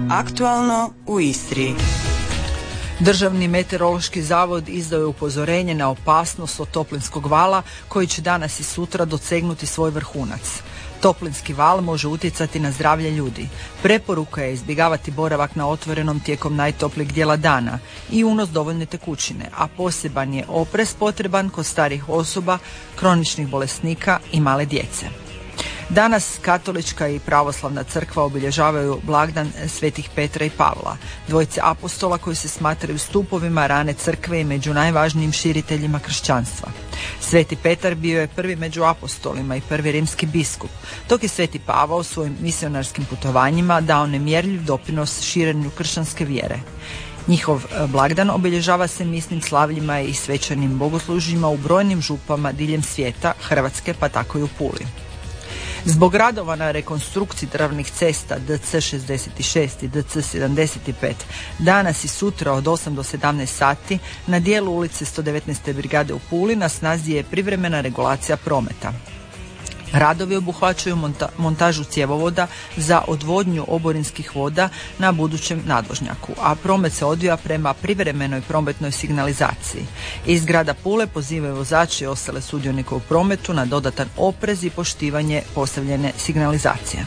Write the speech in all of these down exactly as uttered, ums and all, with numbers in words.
Aktualno u Istri. Državni meteorološki zavod izdao je upozorenje na opasnost od toplinskog vala koji će danas i sutra dosegnuti svoj vrhunac. Toplinski val može utjecati na zdravlje ljudi. Preporuka je izbjegavati boravak na otvorenom tijekom najtoplijeg dijela dana i unos dovoljne tekućine, a poseban je oprez potreban kod starijih osoba, kroničnih bolesnika i male djece. Danas katolička i pravoslavna crkva obilježavaju blagdan svetih Petra i Pavla, dvojice apostola koji se smatraju stupovima rane crkve i među najvažnijim širiteljima kršćanstva. Sveti Petar bio je prvi među apostolima i prvi rimski biskup, dok je sveti Pavao svojim misionarskim putovanjima dao nemjerljiv doprinos širenju kršćanske vjere. Njihov blagdan obilježava se misnim slavljima i svečanim bogoslužjima u brojnim župama diljem svijeta, Hrvatske pa tako i u Puli. Zbog radova na rekonstrukciji državnih cesta D C šezdeset šest i D C sedamdeset pet danas i sutra od osam do sedamnaest sati na dijelu ulice sto devetnaeste brigade u Puli na snazi je privremena regulacija prometa. Radovi obuhvaćaju monta- montažu cjevovoda za odvodnju oborinskih voda na budućem nadvožnjaku, a promet se odvija prema privremenoj prometnoj signalizaciji. Iz grada Pule pozivaju vozače i ostale sudionike u prometu na dodatan oprez i poštivanje postavljene signalizacije.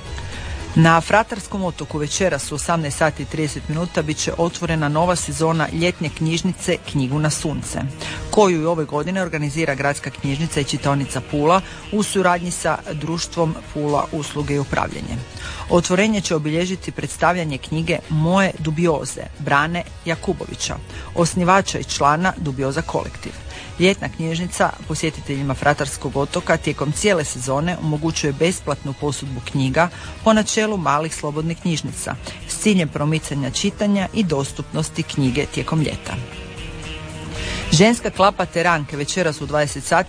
Na Fratarskom otoku večeras u osamnaest sati i trideset minuta bit će otvorena nova sezona ljetnje knjižnice Knjigu na sunce, koju i ove godine organizira Gradska knjižnica i čitaonica Pula u suradnji sa društvom Pula usluge i upravljanje. Otvorenje će obilježiti predstavljanje knjige Moje dubioze Brane Jakubovića, osnivača i člana Dubioza kolektiv. Ljetna knjižnica posjetiteljima Fratarskog otoka tijekom cijele sezone omogućuje besplatnu posudbu knjiga po načelu malih slobodnih knjižnica s ciljem promicanja čitanja i dostupnosti knjige tijekom ljeta. Ženska klapa Teranke večeras u dvadeset sati